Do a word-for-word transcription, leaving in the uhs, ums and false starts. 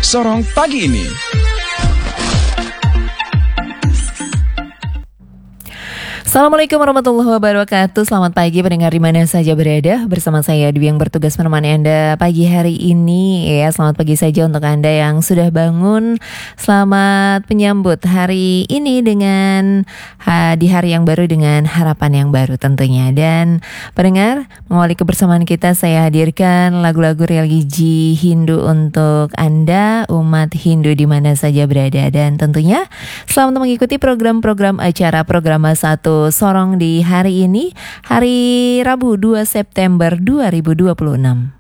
Sorong pagi ini. Assalamualaikum warahmatullahi wabarakatuh. Selamat pagi pendengar di mana saja berada. Bersama saya Dwi yang bertugas menemani Anda pagi hari ini. Ya, selamat pagi saja untuk Anda yang sudah bangun. Selamat menyambut hari ini dengan ha, di hari yang baru dengan harapan yang baru tentunya. Dan pendengar, mengawali kebersamaan kita, saya hadirkan lagu-lagu religi Hindu untuk Anda, umat Hindu di mana saja berada. Dan tentunya selamat mengikuti program-program acara Programa satu Sorong di hari ini, hari Rabu dua September dua ribu dua puluh enam.